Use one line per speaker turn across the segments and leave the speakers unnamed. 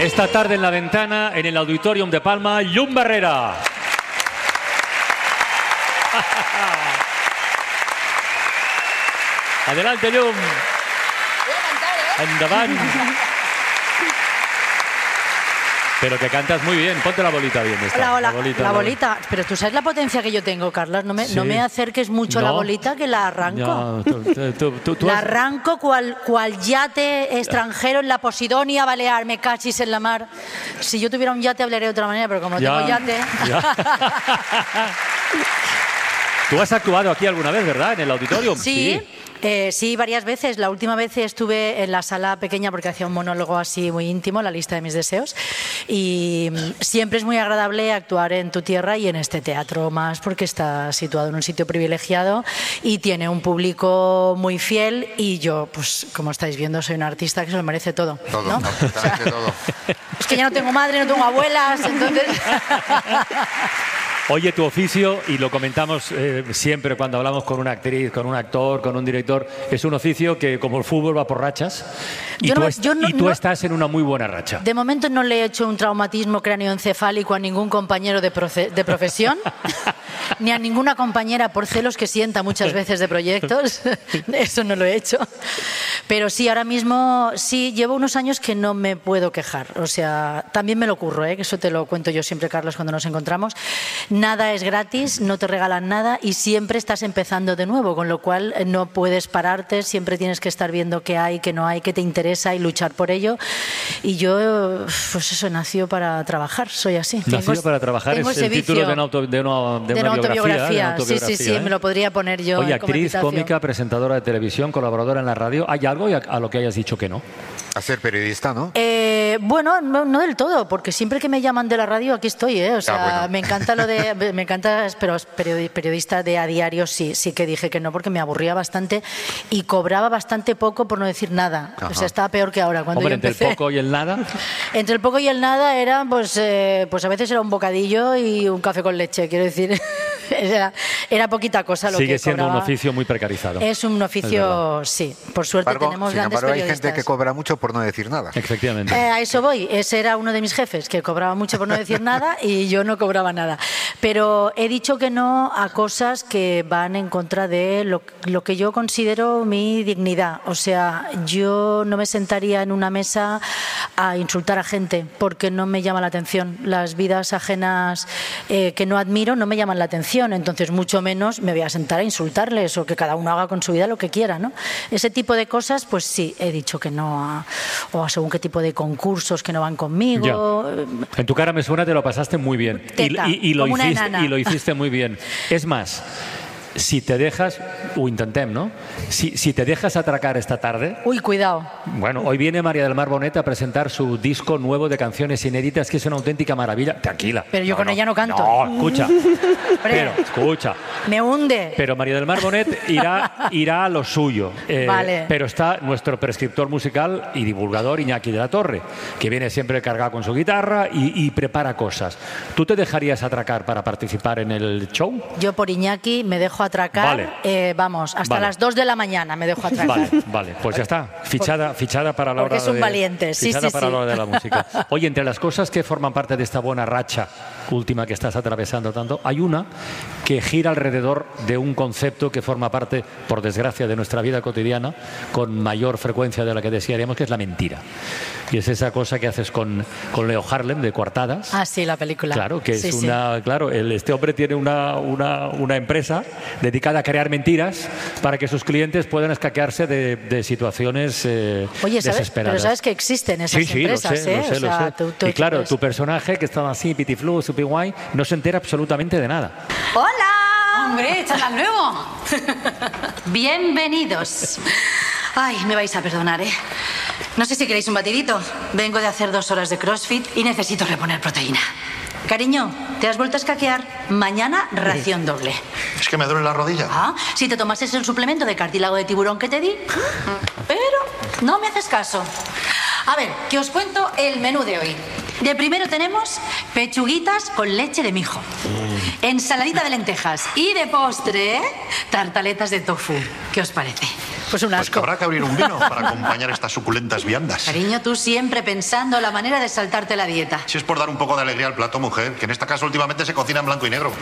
Esta tarde en La Ventana, en el Auditorium de Palma, Llum Barrera. Adelante, Llum. Endavant. Pero que cantas muy bien. Ponte la bolita bien.
La bolita. Pero tú sabes la potencia que yo tengo, Carlos. No me acerques mucho la bolita, que la arranco. La arranco cual yate extranjero en la Posidonia Balear. Me cachis en la mar. Si yo tuviera un yate hablaría de otra manera, pero como tengo yate...
Tú has actuado aquí alguna vez, ¿verdad? En el Auditorium.
Sí. Sí, varias veces. La última vez estuve en la sala pequeña porque hacía un monólogo así muy íntimo, la lista de mis deseos. Y siempre es muy agradable actuar en tu tierra y en este teatro más porque está situado en un sitio privilegiado y tiene un público muy fiel. Y yo, pues como estáis viendo, soy una artista que se lo merece todo.
Todo,
¿no?
absolutamente todo.
Es que ya no tengo madre, no tengo abuelas, entonces...
Oye, tu oficio, y lo comentamos siempre cuando hablamos con una actriz, con un actor, con un director, es un oficio que, como el fútbol, va por rachas. Y tú estás en una muy buena racha.
De momento no le he hecho un traumatismo cráneoencefálico a ningún compañero de profesión, ni a ninguna compañera por celos que sienta muchas veces de proyectos. Eso no lo he hecho. Pero sí, ahora mismo sí, llevo unos años que no me puedo quejar. O sea, también me lo curro, que eso te lo cuento yo siempre, Carlos, cuando nos encontramos. Nada es gratis, no te regalan nada y siempre estás empezando de nuevo, con lo cual no puedes pararte, siempre tienes que estar viendo qué hay, qué no hay, qué te interesa y luchar por ello. Y yo, pues eso, nació para trabajar, soy así.
Nació para trabajar es el título de una autobiografía.
Sí, me lo podría poner yo.
Oye, actriz, cómica, presentadora de televisión, colaboradora en la radio, ¿hay algo a lo que hayas dicho que no?
A ser periodista, ¿no?
Bueno, no del todo, porque siempre que me llaman de la radio aquí estoy, O sea, me encanta pero periodista de a diario sí que dije que no, porque me aburría bastante y cobraba bastante poco por no decir nada. Ajá. O sea, estaba peor que ahora cuando yo empecé.
¿Entre el poco y el nada?
Entre el poco y el nada era, pues a veces era un bocadillo y un café con leche, quiero decir. Era poquita cosa lo que cobraba.
Sigue siendo un oficio muy precarizado.
Es un oficio, sí. Por suerte tenemos grandes periodistas.
Hay gente que cobra mucho por no decir nada.
Efectivamente.
A eso voy. Ese era uno de mis jefes, que cobraba mucho por no decir nada y yo no cobraba nada. Pero he dicho que no a cosas que van en contra de lo que yo considero mi dignidad. O sea, yo no me sentaría en una mesa a insultar a gente porque no me llama la atención. Las vidas ajenas que no admiro no me llaman la atención. Entonces, mucho menos me voy a sentar a insultarles o que cada uno haga con su vida lo que quiera, ¿no? Ese tipo de cosas, pues sí, he dicho que no o según qué tipo de concursos que no van conmigo.
Ya. En tu cara me suena, te lo pasaste muy bien. Y lo hiciste muy bien. Es más, si te dejas, intentem, ¿no? Si te dejas atracar esta tarde...
Uy, cuidado.
Bueno, hoy viene María del Mar Bonet a presentar su disco nuevo de canciones inéditas, que es una auténtica maravilla. Tranquila.
Pero yo con ella no canto.
No, escucha. Escucha.
Me hunde.
Pero María del Mar Bonet irá a lo suyo.
Vale.
Pero está nuestro prescriptor musical y divulgador Iñaki de la Torre, que viene siempre cargado con su guitarra y prepara cosas. ¿Tú te dejarías atracar para participar en el show?
Yo por Iñaki me dejo atracar,
vale.
Hasta las 2 de la mañana me dejo atracar.
Vale, pues ya está, fichada para la hora
porque es un valiente,
fichada para la hora de la música. Oye, entre las cosas que forman parte de esta buena racha última que estás atravesando tanto, hay una que gira alrededor de un concepto que forma parte, por desgracia, de nuestra vida cotidiana con mayor frecuencia de la que desearíamos, que es la mentira. Y es esa cosa que haces con Leo Harlem, de Coartadas.
Ah, sí, la película.
Claro, que es una... Claro, este hombre tiene una empresa dedicada a crear mentiras para que sus clientes puedan escaquearse de situaciones desesperadas.
Pero sabes que existen esas empresas,
lo sé. Y claro, tu personaje, que está así, pitiflu, super guay, no se entera absolutamente de nada.
¡Hola! ¡Hombre, chaval nuevo! Bienvenidos. Ay, me vais a perdonar, No sé si queréis un batidito. Vengo de hacer 2 horas de CrossFit y necesito reponer proteína. Cariño, ¿te has vuelto a escaquear? Mañana ración doble.
Es que me duele la rodilla.
Si te tomases el suplemento de cartílago de tiburón que te di. Pero no me haces caso. A ver, que os cuento el menú de hoy. De primero tenemos pechuguitas con leche de mijo, ensaladita de lentejas y de postre, tartaletas de tofu. ¿Qué os parece?
Pues un asco.
Habrá que abrir un vino para acompañar estas suculentas viandas.
Cariño, tú siempre pensando la manera de saltarte la dieta.
Si es por dar un poco de alegría al plato, mujer, que en este caso últimamente se cocina en blanco y negro.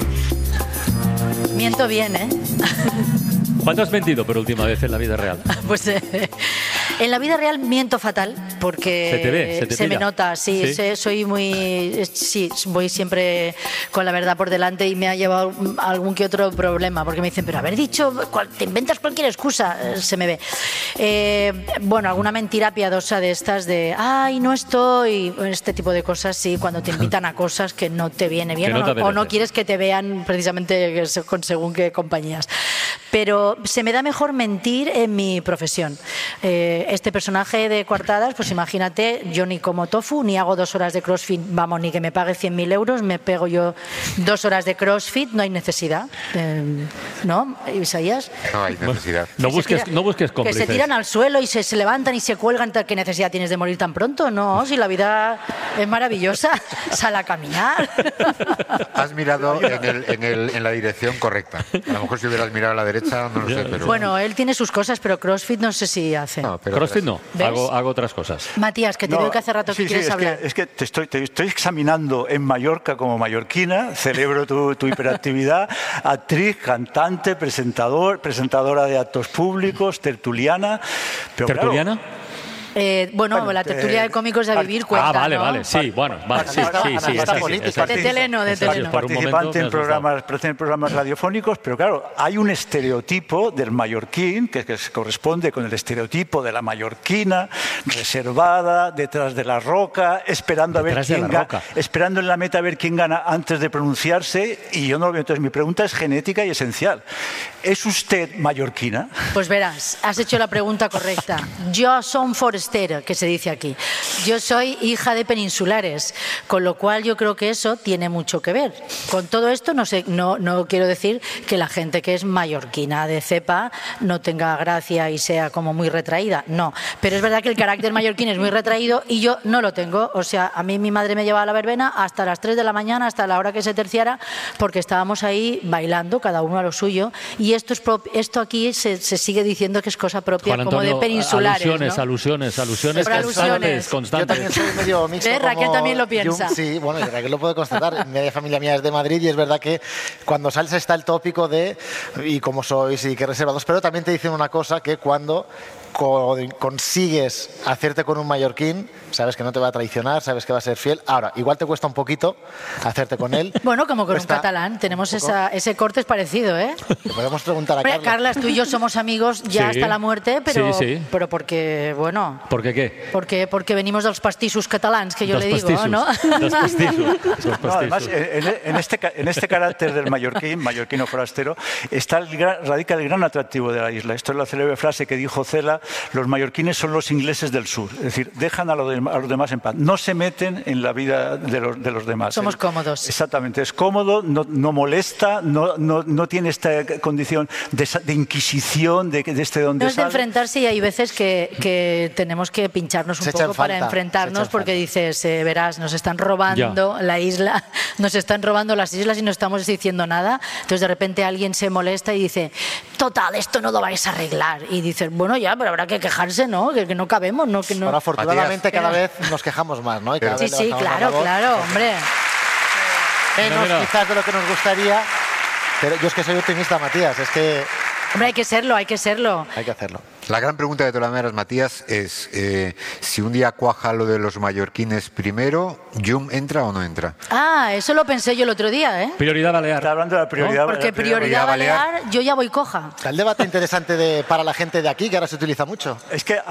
Miento bien, ¿eh?
¿Cuándo has mentido por última vez en la vida real?
Pues en la vida real miento fatal porque
Se te ve, se te
me
tira.
nota, sí,
¿Sí?
soy muy, sí, voy siempre con la verdad por delante y me ha llevado algún que otro problema porque me dicen, pero haber dicho, te inventas cualquier excusa, se me ve. Bueno, alguna mentira piadosa de estas de, ay, no estoy, este tipo de cosas, sí, cuando te invitan a cosas que no te viene bien
Que no te
o no
apetece.
quieres que te vean precisamente con según qué compañías. Pero se me da mejor mentir en mi profesión. Este personaje de Coartadas, pues imagínate, yo ni como tofu, ni hago 2 horas de CrossFit, vamos, ni que me pague 100.000 euros, me pego yo 2 horas de CrossFit, no hay necesidad. ¿No, Isaías?
No hay necesidad.
No
Que se
busques,
tira-
no busques
Que
cómplices.
se tiran al suelo y se levantan y se cuelgan. ¿Qué necesidad tienes de morir tan pronto? No, si la vida es maravillosa, sal a caminar.
Has mirado en la dirección correcta. A lo mejor si hubieras mirado a la derecha, no lo sé, pero...
Bueno, él tiene sus cosas, pero CrossFit no sé si hace.
No, pero
CrossFit no,
¿Ves?
hago otras cosas.
Matías, que te veo que hace rato que quieres hablar.
Es que te estoy examinando en Mallorca como mallorquina, celebro tu hiperactividad, actriz, cantante, presentadora de actos públicos, tertuliana. Pero claro,
¿Tertuliana?
Bueno, la tertulia de cómicos de vivir cuenta,
vale,
¿no?
vale, sí, bueno, vale, sí,
Analista
es así,
política.
es así.
De Teleno, de
Es así,
Teleno.
por un momento
Participante
me
en
has
programas radiofónicos, pero claro, hay un estereotipo del mallorquín que se corresponde con el estereotipo de la mallorquina, reservada, detrás de la roca, esperando a ver
Detrás de
quién
la
gana,
roca.
esperando en la meta a ver quién gana antes de pronunciarse, y yo no lo veo. Entonces mi pregunta es genética y esencial. ¿Es usted mallorquina?
Pues verás, has hecho la pregunta correcta. Yo soy forastera, que se dice aquí. Yo soy hija de peninsulares, con lo cual yo creo que eso tiene mucho que ver. Con todo esto no quiero decir que la gente que es mallorquina de cepa no tenga gracia y sea como muy retraída, no. Pero es verdad que el carácter mallorquín es muy retraído y yo no lo tengo. O sea, a mí mi madre me llevaba a la verbena hasta las 3 de la mañana, hasta la hora que se terciara, porque estábamos ahí bailando, cada uno a lo suyo, y esto aquí se sigue diciendo que es cosa propia
Juan
como
Antonio,
de peninsulares,
alusiones,
¿no?
alusiones
Por alusiones.
Yo
constantes.
también soy medio mixto.
¿Ves? Raquel
como
también lo piensa.
Jung. Sí, bueno, y Raquel lo puede constatar. Media familia mía es de Madrid y es verdad que cuando sales está el tópico de y cómo sois y qué reservados, pero también te dicen una cosa, que cuando consigues hacerte con un mallorquín, sabes que no te va a traicionar, sabes que va a ser fiel. Ahora, igual te cuesta un poquito hacerte con él.
Bueno, como con un
Cuesta
catalán, tenemos
un poco.
ese corte es parecido, ¿eh?
Le podemos preguntar a
Hombre,
Carla.
Carlas, tú y yo somos amigos ya
Sí.
hasta la muerte, pero,
Sí, sí.
pero porque, bueno,
¿Por qué qué?
porque venimos dels pastissos catalans, que yo
Dos
le digo,
pastissos,
¿no?
dos pastissos, dos
No, además,
pastissos.
en este carácter del mallorquino forastero, radica el gran atractivo de la isla. Esto es la célebre frase que dijo Cela: los mallorquines son los ingleses del sur. Es decir, dejan a los demás en paz. No se meten en la vida de los demás.
Somos cómodos.
Exactamente, es cómodo, no molesta, no tiene esta condición de inquisición, de dónde
No es de
sale.
enfrentarse, y hay veces que tenemos que pincharnos un
Se echan
poco para
falta, se
enfrentarnos,
echan
porque
falta.
dices, verás, nos están robando la isla, nos están robando las islas y no estamos diciendo nada. Entonces de repente alguien se molesta y dice, total, esto no lo vais a arreglar. Y dices, bueno, ya, pero habrá que quejarse, ¿no? Que no cabemos, ¿no? Que no...
Ahora, afortunadamente,
Matías.
cada vez nos quejamos más, ¿no? Y cada
Sí,
vez
sí,
levantamos más
claro,
la voz.
claro, hombre.
Menos
Mira.
quizás de lo que nos gustaría, pero yo es que soy optimista, Matías, es que
Hombre, hay que serlo, hay que serlo.
hay que hacerlo.
La gran pregunta de todas maneras, Matías, es si un día cuaja lo de los mallorquines primero, ¿Jum entra o no entra?
Ah, eso lo pensé yo el otro día, ¿eh?
Prioridad
Está
balear.
hablando de la prioridad.
Porque prioridad balear, yo ya voy coja.
El debate interesante para la gente de aquí, que ahora se utiliza mucho.
Es que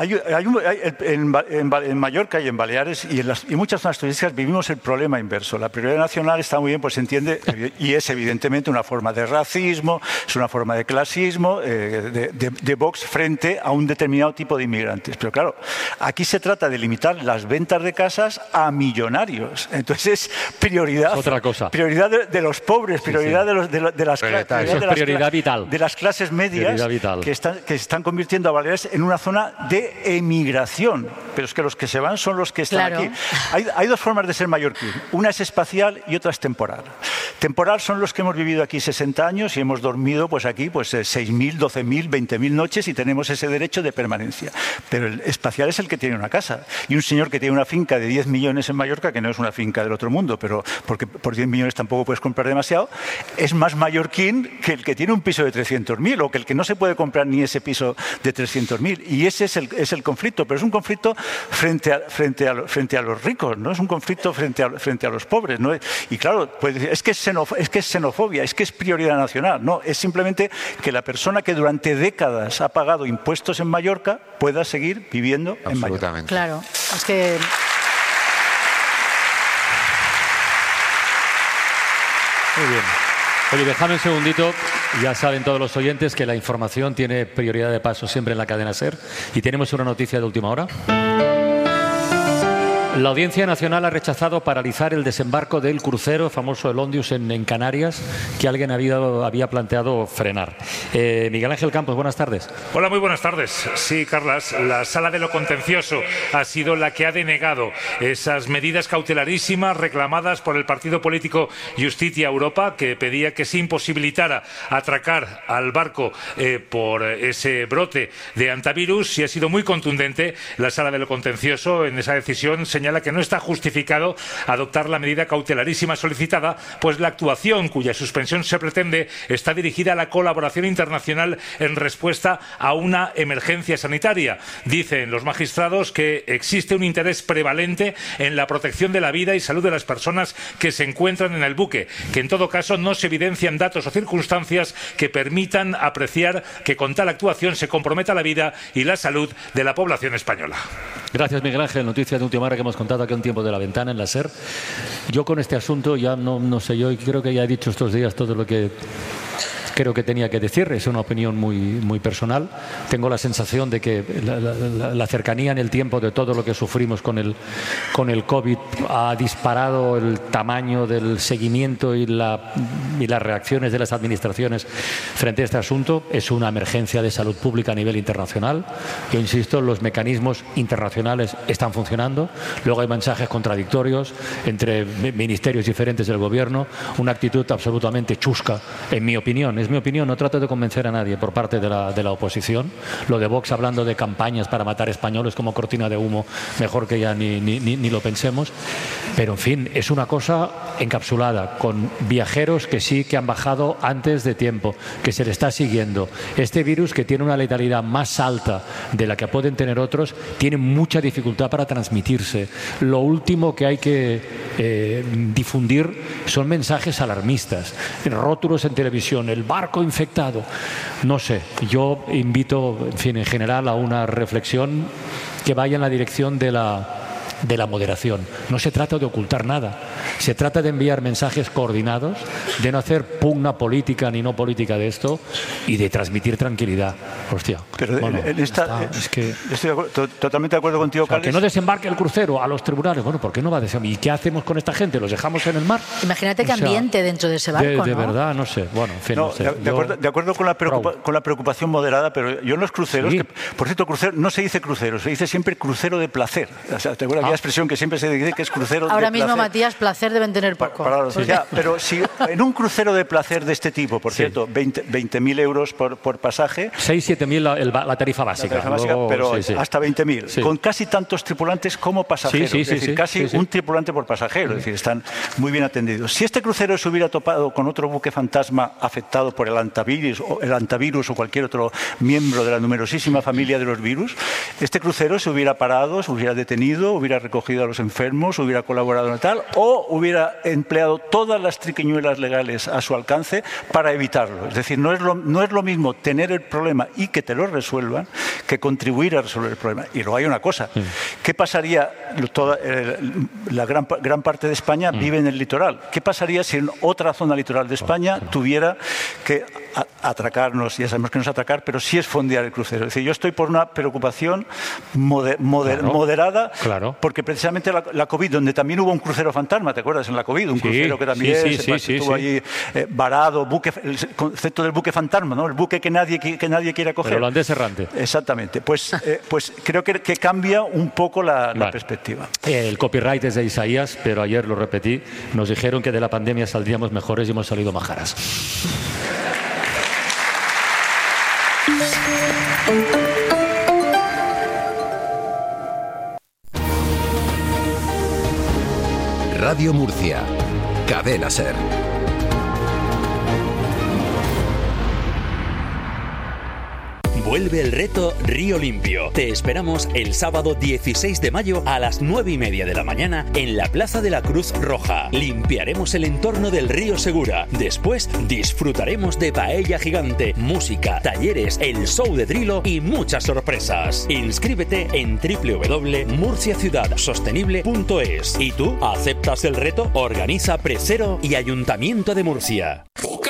en Mallorca y en Baleares y en muchas zonas turísticas vivimos el problema inverso. La prioridad nacional está muy bien, pues se entiende, y es evidentemente una forma de racismo, es una forma de clasismo, de Vox frente a un determinado tipo de inmigrantes. Pero claro, aquí se trata de limitar las ventas de casas a millonarios. Entonces es prioridad.
Es otra cosa.
Prioridad de los pobres, prioridad de las
Prioridad.
Eso es prioridad vital.
de las clases medias
Prioridad vital.
que se están convirtiendo a Baleares en una zona de emigración. Pero es que los que se van son los que están
Claro.
aquí. Hay dos formas de ser mallorquín. Una es espacial y otra es temporal. Temporal son los que hemos vivido aquí 60 años y hemos dormido pues aquí 6.000, 12.000, 20.000 noches y tenemos ese derecho de permanencia. Pero el espacial es el que tiene una casa. Y un señor que tiene una finca de 10 millones en Mallorca, que no es una finca del otro mundo, pero porque por 10 millones tampoco puedes comprar demasiado, es más mallorquín que el que tiene un piso de 300.000 o que el que no se puede comprar ni ese piso de 300.000. Y ese es el conflicto, pero es un conflicto frente a los ricos, no es un conflicto frente a los pobres, ¿no? Y claro, pues es que es xenofobia, es que es prioridad nacional, no, es simplemente que la persona que durante décadas ha pagado impuestos en Mallorca pueda seguir viviendo en Mallorca.
Claro, es que...
Muy bien. Oye, déjame un segundito. Ya saben todos los oyentes que la información tiene prioridad de paso siempre en la cadena SER. Y tenemos una noticia de última hora. La Audiencia Nacional ha rechazado paralizar el desembarco del crucero famoso el Ondius en Canarias, que alguien había planteado frenar. Miguel Ángel Campos, buenas tardes.
Hola, muy buenas tardes. Sí, Carlas, la Sala de lo Contencioso ha sido la que ha denegado esas medidas cautelarísimas reclamadas por el partido político Justicia Europa, que pedía que se imposibilitara atracar al barco por ese brote de antivirus, y ha sido muy contundente la Sala de lo Contencioso en esa decisión. Señala que no está justificado adoptar la medida cautelarísima solicitada, pues la actuación cuya suspensión se pretende está dirigida a la colaboración internacional en respuesta a una emergencia sanitaria. Dicen los magistrados que existe un interés prevalente en la protección de la vida y salud de las personas que se encuentran en el buque, que en todo caso no se evidencian datos o circunstancias que permitan apreciar que con tal actuación se comprometa la vida y la salud de la población española.
Gracias, Miguel Ángel. Noticias de última hora que hemos contado aquí un tiempo de la ventana en la SER. Yo con este asunto ya no sé, yo creo que ya he dicho estos días todo lo que creo que tenía que decir. Es una opinión muy personal. Tengo la sensación de que la cercanía en el tiempo de todo lo que sufrimos con el COVID ha disparado el tamaño del seguimiento y las reacciones de las administraciones frente a este asunto. Es una emergencia de salud pública a nivel internacional. Yo insisto, los mecanismos internacionales están funcionando. Luego hay mensajes contradictorios entre ministerios diferentes del gobierno. Una actitud absolutamente chusca, en mi opinión. Es mi opinión, no trato de convencer a nadie por parte de la oposición. Lo de Vox hablando de campañas para matar españoles como cortina de humo, mejor que ya ni lo pensemos. Pero en fin, es una cosa encapsulada, con viajeros que sí que han bajado antes de tiempo, que se le está siguiendo. Este virus, que tiene una letalidad más alta de la que pueden tener otros, tiene mucha dificultad para transmitirse. Lo último que hay que difundir son mensajes alarmistas, rótulos en televisión, el barco infectado. No sé, yo invito, en fin, en general a una reflexión que vaya en la dirección de la moderación. No se trata de ocultar nada, se trata de enviar mensajes coordinados, de no hacer pugna política ni no política de esto y de transmitir tranquilidad. Hostia.
Pero
bueno,
es que estoy totalmente de acuerdo contigo, Carles.
Que no desembarque el crucero a los tribunales. Bueno, ¿por qué no va a desembarcar? ¿Y qué hacemos con esta gente? ¿Los dejamos en el mar?
Imagínate qué ambiente dentro de ese barco,
de
¿no?
verdad, no sé. Bueno, en fin, no sé.
De acuerdo con la preocupación moderada, pero yo en los cruceros,
Sí.
que, por cierto, crucero no se dice crucero, se dice siempre crucero de placer. O sea, ¿te acuerdas aquella expresión que siempre se dice que es crucero
Ahora
de
mismo,
placer?
Matías, placer deben tener poco.
Ya, pero si en un crucero de placer de este tipo, por cierto, 20.000 euros por pasaje,
6-7.000 la tarifa básica. Luego,
pero
sí.
hasta 20.000,
Sí.
con casi tantos tripulantes como pasajeros.
Sí,
es decir, casi un tripulante por pasajero, es decir, están muy bien atendidos. Si este crucero se hubiera topado con otro buque fantasma afectado por el antivirus o cualquier otro miembro de la numerosísima familia de los virus, este crucero se hubiera parado, se hubiera detenido, hubiera recogido a los enfermos, hubiera colaborado en tal, o hubiera empleado todas las triquiñuelas legales a su alcance para evitarlo. Es decir, no es lo mismo tener el problema y que te lo resuelvan que contribuir a resolver el problema. Y luego hay una cosa, ¿qué pasaría? La gran parte de España vive en el litoral. ¿Qué pasaría si en otra zona litoral de España tuviera que atracarnos? Ya sabemos que no es atracar, pero sí es fondear el crucero. Es decir, yo estoy por una preocupación moderada,
Claro.
porque precisamente la COVID, donde también hubo un crucero fantasma, ¿te acuerdas? En la COVID, un crucero que también estuvo ahí varado, el concepto del buque fantasma, ¿no? El buque que nadie quiere coger.
El holandés errante.
Exactamente. Pues creo que cambia un poco la perspectiva.
El copyright es de Isaías, pero ayer lo repetí, nos dijeron que de la pandemia saldríamos mejores y hemos salido majaras.
Radio Murcia, Cadena SER.
Vuelve el reto Río Limpio. Te esperamos el sábado 16 de mayo a las 9:30 de la mañana en la Plaza de la Cruz Roja. Limpiaremos el entorno del río Segura. Después disfrutaremos de paella gigante, música, talleres, el show de Drilo y muchas sorpresas. Inscríbete en www.murciaciudadsostenible.es. ¿Y tú aceptas el reto? Organiza Presero y Ayuntamiento de Murcia.